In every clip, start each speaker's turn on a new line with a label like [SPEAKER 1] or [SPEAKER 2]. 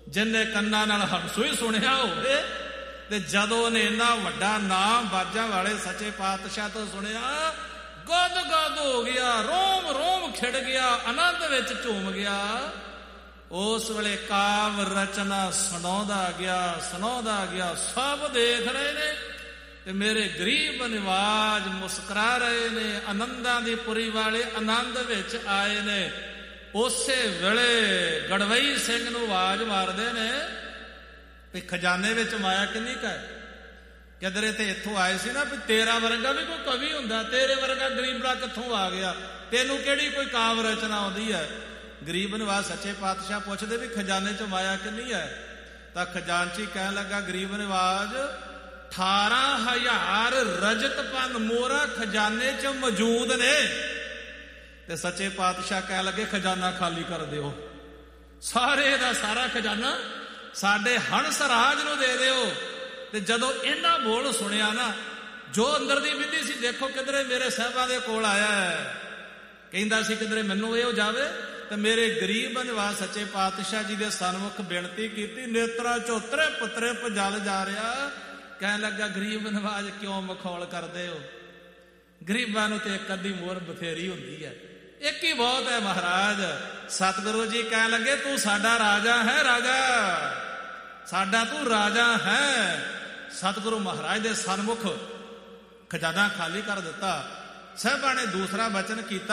[SPEAKER 1] ਜਿੰਨੇ ਕੰਨਾਂ ਨਾਲ ਹੰਸੂ ਹੀ ਸੁਣਿਆ ਹੋਵੇ। ਤੇ ਜਦੋਂ ਉਹਨੇ ਇੰਨਾ ਵੱਡਾ ਨਾਮ ਬਾਜਾਂ ਵਾਲੇ ਸੱਚੇ ਪਾਤਸ਼ਾਹ ਤੋਂ ਸੁਣਿਆ, ਗਦ ਗਦ ਹੋ ਗਿਆ, ਰੋਮ ਰੋਮ ਖਿੜ ਗਿਆ, ਆਨੰਦ ਵਿੱਚ ਝੂਮ ਗਿਆ। ਉਸ ਵੇਲੇ ਕਾਵ ਰਚਨਾ ਸੁਣਾਉਂਦਾ ਗਿਆ। ਸਭ ਦੇਖ ਰਹੇ ਨੇ ਤੇ ਮੇਰੇ ਗਰੀਬ ਨਿਵਾਜ ਮੁਸਕਰਾ ਰਹੇ ਨੇ। ਆਨੰਦਾਂ ਦੀ ਪੁਰੀ ਵਾਲੇ ਆਨੰਦ ਵਿੱਚ ਆਏ ਨੇ। ਉਸੇ ਵੇਲੇ ਗੜਵਈ ਸਿੰਘ ਨੂੰ ਆਵਾਜ਼ ਮਾਰਦੇ ਨੇ ਵੀ ਖਜ਼ਾਨੇ ਵਿੱਚ ਮਾਇਆ ਕਿੰਨੀ ਕੁ ਹੈ? ਕਿਧਰੇ ਤੇ ਇੱਥੋਂ ਆਏ ਸੀ ਨਾ ਵੀ ਤੇਰਾ ਵਰਗਾ ਵੀ ਕੋਈ ਕਵੀ ਹੁੰਦਾ, ਤੇਰੇ ਵਰਗਾ ਗਰੀਬੜਾ ਕਿੱਥੋਂ ਆ ਗਿਆ? ਤੈਨੂੰ ਕਿਹੜੀ ਕੋਈ ਕਾਵ ਰਚਨਾ ਆਉਂਦੀ ਹੈ? ਗਰੀਬ ਨਿਵਾਜ ਸੱਚੇ ਪਾਤਸ਼ਾਹ ਪੁੱਛਦੇ ਵੀ ਖਜ਼ਾਨੇ 'ਚ ਮਾਇਆ ਕਿੰਨੀ ਹੈ? ਤਾਂ ਖਜ਼ਾਨਚੀ ਕਹਿਣ ਲੱਗਾ, ਗਰੀਬ ਨਿਵਾਜ 18,000 ਰਜਤ ਪੰਨ ਮੋਹਰਾਂ ਖਜ਼ਾਨੇ 'ਚ ਮੌਜੂਦ ਨੇ। ਤੇ ਸੱਚੇ ਪਾਤਸ਼ਾਹ ਕਹਿਣ ਲੱਗੇ, ਖਜ਼ਾਨਾ ਖਾਲੀ ਕਰ ਦਿਓ, ਸਾਰੇ ਦਾ ਸਾਰਾ ਖਜ਼ਾਨਾ ਸਾਡੇ ਹੰਸ ਰਾਜ ਨੂੰ ਦੇ ਦਿਓ। ਤੇ ਜਦੋਂ ਇਹਨਾਂ ਬੋਲ ਸੁਣਿਆ ਨਾ, ਜੋ ਅੰਦਰ ਦੀ ਵਿਧੀ ਸੀ, ਦੇਖੋ ਕਿਧਰੇ ਮੇਰੇ ਸਾਹਿਬਾਂ ਦੇ ਕੋਲ ਆਇਆ ਹੈ, ਕਹਿੰਦਾ ਸੀ ਕਿਧਰੇ ਮੈਨੂੰ ਇਹ ਹੋ ਜਾਵੇ। ਤੇ ਮੇਰੇ ਗਰੀਬ ਨਿਵਾਜ ਸੱਚੇ ਪਾਤਸ਼ਾਹ ਜੀ ਦੇ ਸਨਮੁਖ ਬੇਨਤੀ ਕੀਤੀ, ਨੇਤਰਾਂ ਚੋਂ ਤ੍ਰਿਪ ਤ੍ਰਿਪ ਜਲ ਜਾ ਰਿਹਾ। ਕਹਿਣ ਲੱਗਾ, ਗਰੀਬ ਨਿਵਾਜ ਕਿਉਂ ਮਖੌਲ ਕਰਦੇ ਹੋ? ਗਰੀਬਾਂ ਨੂੰ ਤੇ ਇੱਕ ਅੱਧੀ ਮੋਹਰ ਬਥੇਰੀ ਹੁੰਦੀ ਹੈ, ਇੱਕ ਹੀ ਬਹੁਤ ਹੈ ਮਹਾਰਾਜ। ਸਤਿਗੁਰੂ ਜੀ ਕਹਿਣ ਲੱਗੇ, ਤੂੰ ਸਾਡਾ ਰਾਜਾ ਹੈ, ਰਾਜਾ ਸਾਡਾ ਤੂੰ ਰਾਜਾ ਹੈ। ਸਤਿਗੁਰੂ ਮਹਾਰਾਜ ਦੇ ਸਨਮੁਖ ਖਜ਼ਾਨਾ ਖਾਲੀ ਕਰ ਦਿੱਤਾ। ਸਾਹਿਬਾਂ ਨੇ ਦੂਸਰਾ ਬਚਨ ਕੀਤਾ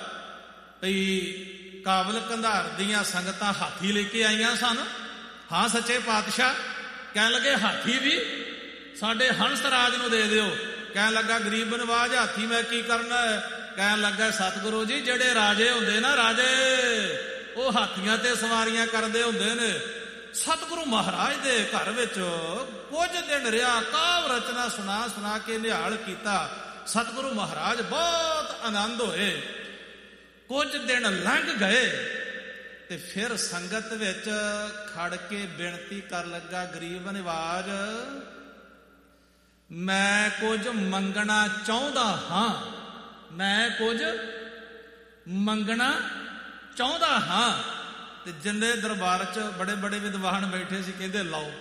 [SPEAKER 1] ਵੀ ਕਾਬਲ ਕੰਧਾਰ ਦੀਆਂ ਸੰਗਤਾਂ ਹਾਥੀ ਲੈ ਕੇ ਆਈਆਂ ਸਨ। ਹਾਂ ਸੱਚੇ ਪਾਤਸ਼ਾਹ। ਕਹਿਣ ਲੱਗੇ, ਹਾਥੀ ਵੀ ਸਾਡੇ ਹੰਸ ਰਾਜ ਨੂੰ ਦੇ ਦਿਓ। ਕਹਿਣ ਲੱਗਾ, ਗਰੀਬ ਨਿਵਾਜ ਹਾਥੀ ਮੈਂ ਕੀ ਕਰਨਾ ਹੈ? ਕਹਿਣ ਲੱਗਾ, ਸਤਿਗੁਰੂ ਜੀ ਜਿਹੜੇ ਰਾਜੇ ਹੁੰਦੇ ਨਾ, ਰਾਜੇ ਉਹ ਹਾਥੀਆਂ ਤੇ ਸਵਾਰੀਆਂ ਕਰਦੇ ਹੁੰਦੇ ਨੇ। ਸਤਿਗੁਰੂ ਮਹਾਰਾਜ ਦੇ ਘਰ ਵਿੱਚ ਕੁਝ ਦਿਨ ਰਿਹਾ, ਕਾਵ ਰਚਨਾ ਸੁਣਾ ਕੇ ਨਿਹਾਲ ਕੀਤਾ। ਸਤਿਗੁਰੂ ਮਹਾਰਾਜ ਬਹੁਤ ਆਨੰਦ ਹੋਏ। ਕੁਝ ਦਿਨ ਲੰਘ ਗਏ ਤੇ ਫਿਰ ਸੰਗਤ ਵਿੱਚ ਖੜ ਕੇ ਬੇਨਤੀ ਕਰ ਲੱਗਾ, ਗਰੀਬ ਨਿਵਾਜ ਮੈਂ ਕੁਝ ਮੰਗਣਾ ਚਾਹੁੰਦਾ ਹਾਂ, ਮੈਂ ਕੁਝ ਮੰਗਣਾ ਚਾਹੁੰਦਾ ਹਾਂ। ਤੇ ਜਿੰਨੇ ਦਰਬਾਰ 'ਚ ਬੜੇ ਬੜੇ ਵਿਦਵਾਨ ਬੈਠੇ ਸੀ, ਕਹਿੰਦੇ ਲਓ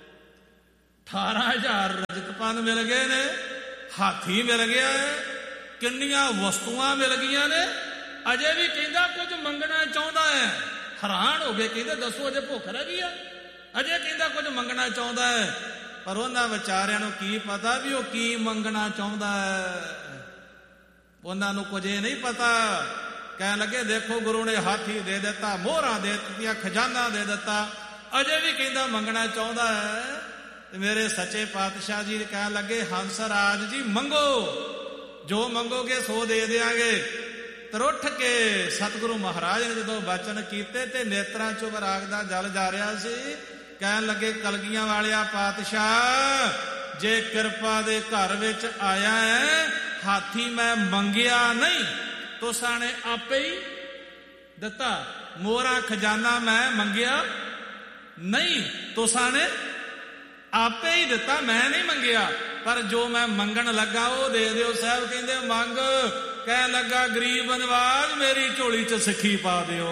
[SPEAKER 1] 18,000 ਰਜਤ ਪੰਨ ਮਿਲ ਗਏ ਨੇ, ਹਾਥੀ ਮਿਲ ਗਿਆ ਹੈ, ਕਿੰਨੀਆਂ ਵਸਤੂਆਂ ਮਿਲ ਗਈਆਂ ਨੇ, ਅਜੇ ਵੀ ਕਹਿੰਦਾ ਕੁਝ ਮੰਗਣਾ ਚਾਹੁੰਦਾ ਹੈ। ਹੈਰਾਨ ਹੋ ਗਏ, ਕਹਿੰਦੇ ਦੱਸੋ ਅਜੇ ਭੁੱਖ ਰਹਿ ਗਈ ਆ? ਅਜੇ ਕਹਿੰਦਾ ਕੁਝ ਮੰਗਣਾ ਚਾਹੁੰਦਾ ਹੈ। ਪਰ ਉਹਨਾਂ ਵਿਚਾਰਿਆਂ ਨੂੰ ਕੀ ਪਤਾ ਵੀ ਉਹ ਕੀ ਮੰਗਣਾ ਚਾਹੁੰਦਾ ਹੈ। ਉਹਨਾਂ ਨੂੰ ਕੁਝ ਇਹ ਨਹੀਂ ਪਤਾ। ਕਹਿਣ ਲੱਗੇ, ਦੇਖੋ ਗੁਰੂ ਨੇ ਹਾਥੀ ਦੇ ਦਿੱਤਾ, ਮੋਹਰਾਂ ਦੇ ਦਿੱਤੀਆਂ, ਖਜ਼ਾਨਾ ਦੇ ਦਿੱਤਾ, ਅਜੇ ਵੀ ਕਹਿੰਦਾ ਮੰਗਣਾ ਚਾਹੁੰਦਾ ਹੈ। ਤੇ ਮੇਰੇ ਸੱਚੇ ਪਾਤਸ਼ਾਹ ਜੀ ਕਹਿਣ ਲੱਗੇ, ਹੰਸ ਰਾਜ ਜੀ ਮੰਗੋ, ਜੋ ਮੰਗੋਗੇ ਸੋ ਦੇ ਦਿਆਂਗੇ। ਤਰੁੱਠ ਕੇ ਸਤਿਗੁਰੂ ਮਹਾਰਾਜ ਨੇ ਜਦੋਂ ਬਚਨ ਕੀਤੇ ਤੇ ਨੇਤਰਾਂ ਚੋਂ ਵਿਰਾਗ ਦਾ ਜਲ ਜਾ ਰਿਹਾ ਸੀ। ਕਹਿਣ ਲੱਗੇ, ਕਲਗੀਆਂ ਵਾਲਿਆ ਪਾਤਸ਼ਾਹ ਜੇ ਕਿਰਪਾ ਦੇ ਘਰ ਵਿੱਚ ਆਇਆ ਹੈ, ਹਾਥੀ ਮੈਂ ਮੰਗਿਆ ਨਹੀਂ, ਤੁਸਾਂ ਨੇ ਆਪੇ ਹੀ ਦਿੱਤਾ। ਮੋਹਰਾ ਖਜ਼ਾਨਾ ਮੈਂ ਮੰਗਿਆ ਨਹੀਂ, ਤੁਸਾਂ ਨੇ ਆਪੇ ਹੀ ਦਿੱਤਾ, ਮੈਂ ਨਹੀਂ ਮੰਗਿਆ। ਪਰ ਜੋ ਮੈਂ ਮੰਗਣ ਲੱਗਾ ਉਹ ਦੇ ਦਿਓ। ਸਾਹਿਬ ਕਹਿੰਦੇ ਮੰਗ। ਕਹਿਣ ਲੱਗਾ, ਗਰੀਬ ਨਿਵਾਜ ਮੇਰੀ ਝੋਲੀ 'ਚ ਸਿੱਖੀ ਪਾ ਦਿਓ।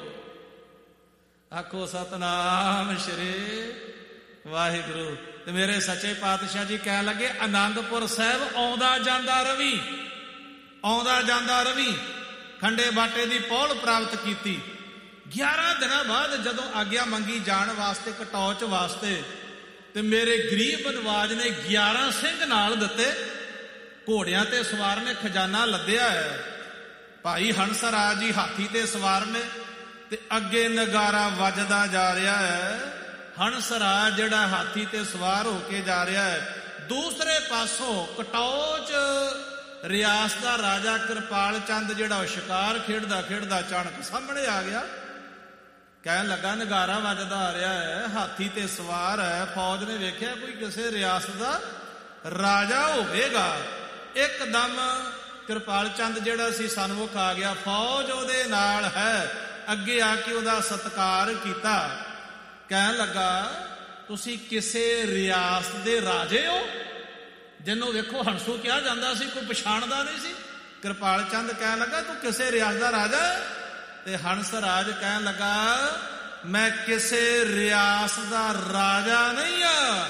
[SPEAKER 1] ਆਖੋ ਸਤਨਾਮ ਸ਼੍ਰੀ ਵਾਹਿਗੁਰੂ। ਤੇ ਮੇਰੇ ਸੱਚੇ ਪਾਤਸ਼ਾਹ ਜੀ ਕਹਿਣ ਲੱਗੇ, ਆਨੰਦਪੁਰ ਸਾਹਿਬ ਆਉਂਦਾ ਜਾਂਦਾ ਰਵੀ, ਆਉਂਦਾ ਜਾਂਦਾ ਰਵੀ। ਖੰਡੇ ਬਾਟੇ ਦੀ ਪੌਲ ਪ੍ਰਾਪਤ ਕੀਤੀ। 11 ਦਿਨਾਂ ਬਾਅਦ ਜਦੋਂ ਆਗਿਆ ਮੰਗੀ ਜਾਣ ਵਾਸਤੇ, ਕਟੌਚ ਵਾਸਤੇ, ਤੇ ਮੇਰੇ ਗਰੀਬ ਨਿਵਾਜ ਨੇ 11 ਸਿੰਘ ਨਾਲ ਦਿੱਤੇ। ਘੋੜਿਆਂ ਤੇ ਸਵਾਰ ਨੇ, ਖਜ਼ਾਨਾ ਲੱਦਿਆ ਹੈ। ਭਾਈ ਹੰਸ ਰਾਜ ਜੀ ਹਾਥੀ ਤੇ ਸਵਾਰ ਨੇ ਤੇ ਅੱਗੇ ਨਗਾਰਾ ਵੱਜਦਾ ਜਾ ਰਿਹਾ ਹੈ। ਹੰਸ ਰਾਜ ਜਿਹੜਾ ਹਾਥੀ ਤੇ ਸਵਾਰ ਹੋ ਕੇ ਜਾ ਰਿਹਾ ਹੈ। ਦੂਸਰੇ ਪਾਸੋਂ ਕਟੌਚ ਰਿਆਸਤ ਦਾ ਰਾਜਾ ਕਿਰਪਾਲ ਚੰਦ ਜਿਹੜਾ ਸ਼ਿਕਾਰ ਖੇਡਦਾ ਖੇਡਦਾ ਅਚਾਨਕ ਸਾਹਮਣੇ ਆ ਗਿਆ। ਕਹਿਣ ਲੱਗਾ, ਨਗਾਰਾ ਵੱਜਦਾ ਆ ਰਿਹਾ ਹੈ, ਹਾਥੀ ਤੇ ਸਵਾਰ ਹੈ। ਫੌਜ ਨੇ ਵੇਖਿਆ ਕੋਈ ਕਿਸੇ ਰਿਆਸਤ ਦਾ ਰਾਜਾ ਹੋਵੇਗਾ। ਇੱਕਦਮ ਕਿਰਪਾਲ ਚੰਦ ਜਿਹੜਾ ਸੀ ਸਨਮੁਖ ਆ ਗਿਆ। ਫੌਜ ਉਹਦੇ ਨਾਲ ਹੈ। ਅੱਗੇ ਆ ਕੇ ਉਹਦਾ ਸਤਿਕਾਰ ਕੀਤਾ। ਕਹਿਣ ਲੱਗਾ, ਤੁਸੀਂ ਕਿਸੇ ਰਿਆਸਤ ਦੇ ਰਾਜੇ ਹੋ? ਜਿਹਨੂੰ ਵੇਖੋ ਹੰਸੂ ਕਿਹਾ ਜਾਂਦਾ ਸੀ, ਕੋਈ ਪਛਾਣਦਾ ਨਹੀਂ ਸੀ। ਕਿਰਪਾਲ ਚੰਦ ਕਹਿਣ ਲੱਗਾ, ਤੂੰ ਕਿਸੇ ਰਿਆਸਤ ਦਾ ਰਾਜਾ? ਤੇ ਹੰਸ ਰਾਜ ਕਹਿਣ ਲੱਗਾ, ਮੈਂ ਕਿਸੇ ਰਿਆਸਤ ਦਾ ਰਾਜਾ ਨਹੀਂ ਆ,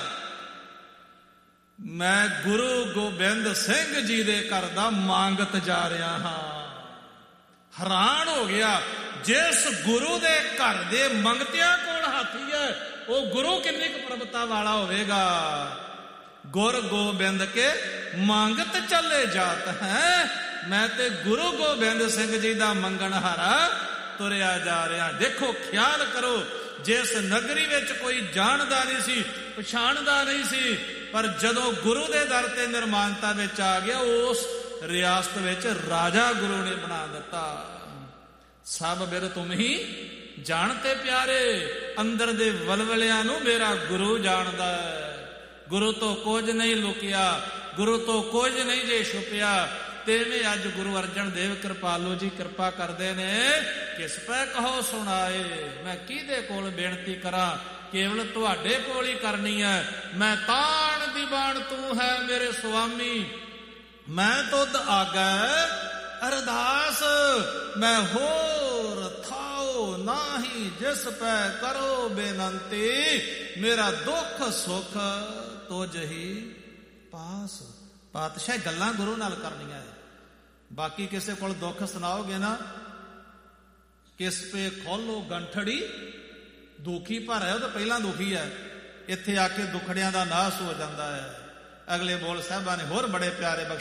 [SPEAKER 1] ਮੈਂ ਗੁਰੂ ਗੋਬਿੰਦ ਸਿੰਘ ਜੀ ਦੇ ਘਰ ਦਾ ਮੰਗਤ ਜਾ ਰਿਹਾ ਹਾਂ। ਹੈਰਾਨ ਹੋ ਗਿਆ, ਜਿਸ ਗੁਰੂ ਦੇ ਘਰ ਦੇ ਮੰਗਤਿਆਂ ਕੋਲ ਹਾਥੀ ਹੈ, ਉਹ ਗੁਰੂ ਕਿੰਨੀ ਕੁ ਪ੍ਰਭਤਾ ਵਾਲਾ ਹੋਵੇਗਾ। ਗੁਰ ਗੋਬਿੰਦ ਕੇ ਮੰਗਤ ਚੱਲੇ ਜਾਤ ਹੈ, ਮੈਂ ਤੇ ਗੁਰੂ ਗੋਬਿੰਦ ਸਿੰਘ ਜੀ ਦਾ ਮੰਗਣ ਹਾਰਾ ਤੁਰਿਆ ਜਾ ਰਿਹਾ। ਦੇਖੋ, ਖਿਆਲ ਕਰੋ, ਜਿਸ ਨਗਰੀ ਵਿੱਚ ਕੋਈ ਜਾਣਦਾ ਨਹੀਂ ਸੀ, ਪਛਾਣਦਾ ਨਹੀਂ ਸੀ, ਪਰ ਜਦੋਂ ਗੁਰੂ ਦੇ ਦਰ ਤੇ ਨਿਰਮਾਨਤਾ ਵਿੱਚ ਆ ਗਿਆ, ਉਸ ਰਿਆਸਤ ਵਿੱਚ ਰਾਜਾ ਗੁਰੂ ਨੇ ਬਣਾ ਦਿੱਤਾ। ਸਭ ਬਿਰ ਤੁਮ ਹੀ ਜਾਣਤੇ ਪਿਆਰੇ, ਅੰਦਰ ਦੇ ਵਲਵਲਿਆਂ ਨੂੰ ਮੇਰਾ ਗੁਰੂ ਜਾਣਦਾ ਹੈ। ਗੁਰੂ ਤੋਂ ਕੁਝ ਨਹੀਂ ਲੁਕਿਆ, ਗੁਰੂ ਤੋਂ ਕੁਝ ਨਹੀਂ ਜੇ ਛੁਪਿਆ। ਤੇਵੇਂ ਅੱਜ ਗੁਰੂ ਅਰਜਨ ਦੇਵ ਕਿਰਪਾਲੂ ਜੀ ਕਿਰਪਾ ਕਰਦੇ ਨੇ, ਕਿਸ ਪੈ ਕਹੋ ਸੁਣਾਏ। ਮੈਂ ਕਿਹਦੇ ਕੋਲ ਬੇਨਤੀ ਕਰਾਂ, ਕੇਵਲ ਤੁਹਾਡੇ ਕੋਲ ਹੀ ਕਰਨੀ ਹੈ। ਮੈਂ ਤਾਣ ਦੀ ਬਾਣ ਤੂੰ ਹੈ ਮੇਰੇ ਸੁਆਮੀ, ਮੈਂ ਤੁਧ ਆਗੈ ਅਰਦਾਸ। ਮੈਂ ਹੋਰ ਥਾਉ ਨਾਹੀ ਜਿਸ ਪੈ ਕਰੋ ਬੇਨੰਤੀ, ਮੇਰਾ ਦੁੱਖ ਸੁੱਖ ਤੁਝ ਹੀ ਪਾਸ। ਪਾਤਸ਼ਾਹ ਗੱਲਾਂ ਗੁਰੂ ਨਾਲ ਕਰਨੀਆਂ ਹੈ, ਬਾਕੀ ਕਿਸੇ ਕੋਲ ਦੁੱਖ ਸੁਣਾਓਗੇ ਨਾ, ਕਿਸ ਪੇ ਖੋਲੋ ਗੰਠੜੀ, ਦੁਖੀ ਭਰ ਹੈ ਉਹ ਤਾਂ ਪਹਿਲਾਂ ਦੁਖੀ ਹੈ, ਇੱਥੇ ਆ ਕੇ ਦੁਖੜਿਆਂ ਦਾ ਨਾਸ ਹੋ ਜਾਂਦਾ ਹੈ। ਅਗਲੇ ਬੋਲ ਸਾਹਿਬਾਂ ਨੇ ਹੋਰ ਬੜੇ ਪਿਆਰੇ ਬਖਸ਼